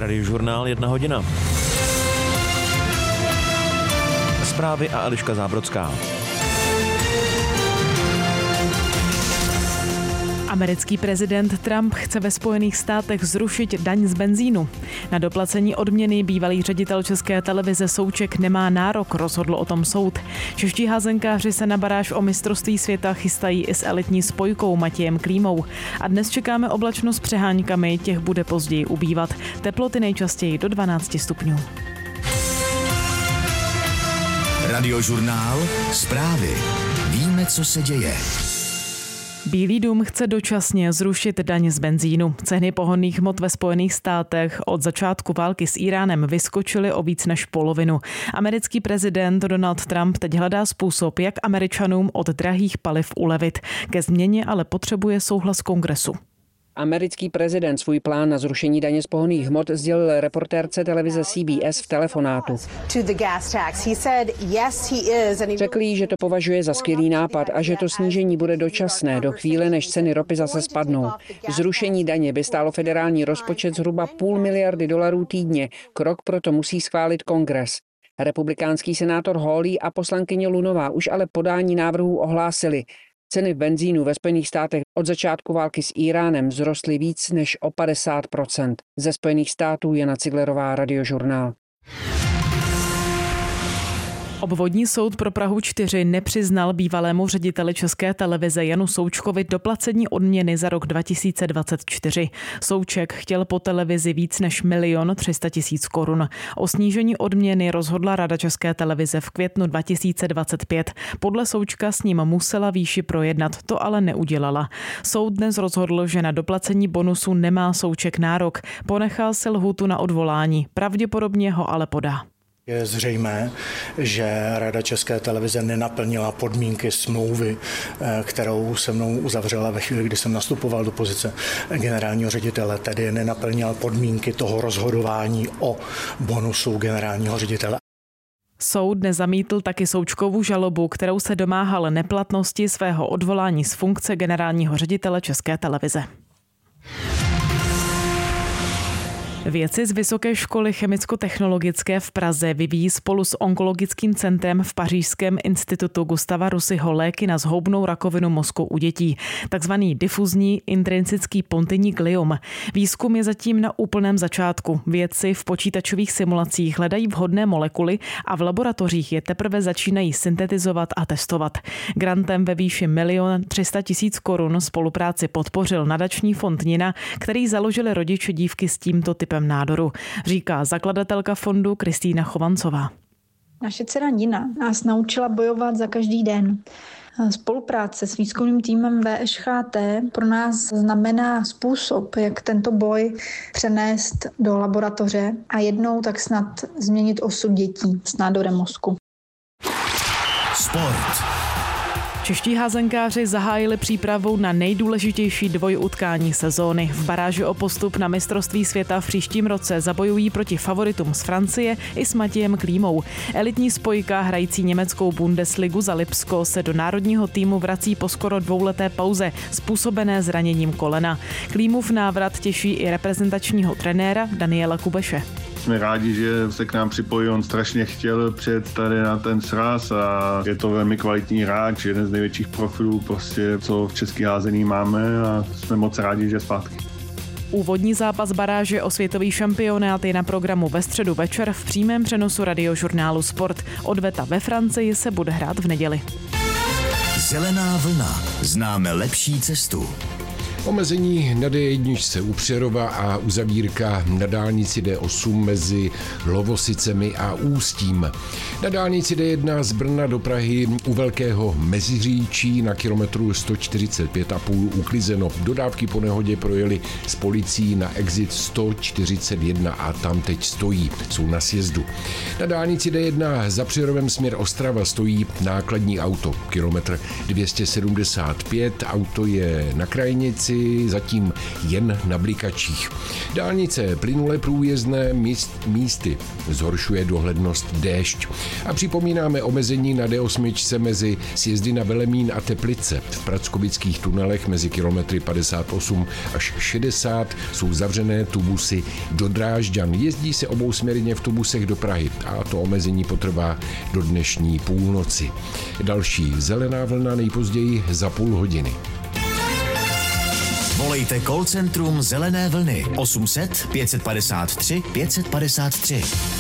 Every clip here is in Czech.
Radiožurnál 1 hodina. Zprávy a Eliška Zábrodská. Americký prezident Trump chce ve Spojených státech zrušit daň z benzínu. Na doplacení odměny bývalý ředitel České televize Souček nemá nárok, rozhodl o tom soud. Čeští házenkáři se na baráž o mistrovství světa chystají i s elitní spojkou Matějem Klímou. A dnes čekáme oblačnost s přeháňkami, těch bude později ubývat. Teploty nejčastěji do 12 stupňů. Radiožurnál, zprávy. Víme, co se děje. Bílý dům chce dočasně zrušit daň z benzínu. Ceny pohonných hmot ve Spojených státech od začátku války s Íránem vyskočily o víc než polovinu. Americký prezident Donald Trump teď hledá způsob, jak Američanům od drahých paliv ulevit. Ke změně ale potřebuje souhlas Kongresu. Americký prezident svůj plán na zrušení daně z pohonných hmot sdělil reportérce televize CBS v telefonátu. Řekl jí, že to považuje za skvělý nápad a že to snížení bude dočasné do chvíle, než ceny ropy zase spadnou. Zrušení daně by stálo federální rozpočet zhruba $500 miliardy týdně. Krok proto musí schválit Kongres. Republikánský senátor Hawley a poslankyně Lunová už ale podání návrhů ohlásili. Ceny benzínu ve Spojených státech od začátku války s Íránem vzrostly víc než o 50%. Ze Spojených států Jana Ciglerová, Radiožurnál. Obvodní soud pro Prahu 4 nepřiznal bývalému řediteli České televize Janu Součkovi doplacení odměny za rok 2024. Souček chtěl po televizi víc než 1 300 000 korun. O snížení odměny rozhodla Rada České televize v květnu 2025. Podle Součka s ním musela výši projednat, to ale neudělala. Soud dnes rozhodl, že na doplacení bonusu nemá Souček nárok. Ponechal si lhůtu na odvolání. Pravděpodobně ho ale podá. Je zřejmé, že Rada České televize nenaplnila podmínky smlouvy, kterou se mnou uzavřela ve chvíli, kdy jsem nastupoval do pozice generálního ředitele, tedy nenaplnila podmínky toho rozhodování o bonusu generálního ředitele. Soud nezamítl taky Součkovu žalobu, kterou se domáhal neplatnosti svého odvolání z funkce generálního ředitele České televize. Vědci z Vysoké školy chemicko-technologické v Praze vyvíjí spolu s Onkologickým centrem v Pařížském institutu Gustava Roussyho léky na zhoubnou rakovinu mozku u dětí, takzvaný difuzní intrinsický pontinní gliom. Výzkum je zatím na úplném začátku. Vědci v počítačových simulacích hledají vhodné molekuly a v laboratořích je teprve začínají syntetizovat a testovat. Grantem ve výši 1 300 000 korun spolupráci podpořil nadační fond Nina, který založili rodiče dívky s tímto typem nádoru, říká zakladatelka fondu Kristýna Chovancová. Naše dcera Nina nás naučila bojovat za každý den. Spolupráce s výzkumným týmem VŠHT pro nás znamená způsob, jak tento boj přenést do laboratoře a jednou tak snad změnit osud dětí s nádorem mozku. Sport. Čeští házenkáři zahájili přípravu na nejdůležitější dvojutkání sezóny. V baráži o postup na mistrovství světa v příštím roce zabojují proti favoritům z Francie i s Matějem Klímou. Elitní spojka hrající německou Bundesligu za Lipsko se do národního týmu vrací po skoro 2leté pauze způsobené zraněním kolena. Klímův návrat těší i reprezentačního trenéra Daniela Kubeše. Jsme rádi, že se k nám připojí, on strašně chtěl přijet tady na ten sraz a je to velmi kvalitní hráč, jeden z největších profilů, prostě, co v český házení máme a jsme moc rádi, že je zpátky. Úvodní zápas baráže o světový šampionát je na programu ve středu večer v přímém přenosu Radiožurnálu Sport. Odveta ve Francii se bude hrát v neděli. Zelená vlna. Známe lepší cestu. Omezení na D1 u Přerova a uzavírka na dálnici D8 mezi Lovosicemi a Ústím. Na dálnici D1 z Brna do Prahy u Velkého Meziříčí na kilometru 145,5 uklizeno. Dodávky po nehodě projeli s policií na exit 141 a tam teď stojí, jsou na sjezdu. Na dálnici D1 za Přerovem směr Ostrava stojí nákladní auto, kilometr 275, auto je na krajnici, silnici zatím jen na blikačích. Dálnice plynule průjezdné, místy zhoršuje dohlednost déšť. A připomínáme omezení na D8 mezi sjezdy na Velemín a Teplice. V prackovických tunelech mezi kilometry 58 až 60 jsou zavřené tubusy do Drážďan. Jezdí se obousměrně v tubusech do Prahy a to omezení potrvá do dnešní půlnoci. Další zelená vlna nejpozději za půl hodiny. Volejte call centrum Zelené vlny 800 553 553.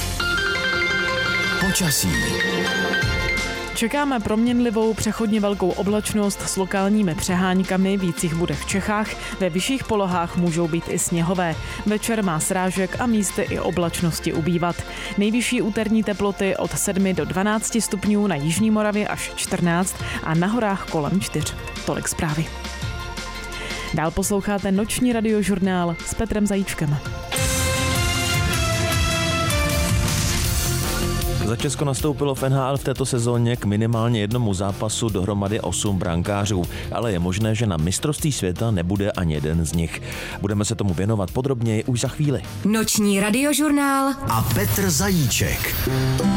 Počasí. Čekáme proměnlivou přechodně velkou oblačnost s lokálními přeháňkami, víc jich bude v Čechách, ve vyšších polohách můžou být i sněhové. Večer má srážek a místy i oblačnosti ubývat. Nejvyšší úterní teploty od 7 do 12 stupňů na jižní Moravě až 14 a na horách kolem 4. Tolik zprávy. Dál posloucháte noční radiožurnál s Petrem Zajíčkem. Za Česko nastoupilo v NHL v této sezóně k minimálně jednomu zápasu dohromady 8 brankářů, ale je možné, že na mistrovství světa nebude ani jeden z nich. Budeme se tomu věnovat podrobněji už za chvíli. Noční radiožurnál a Petr Zajíček.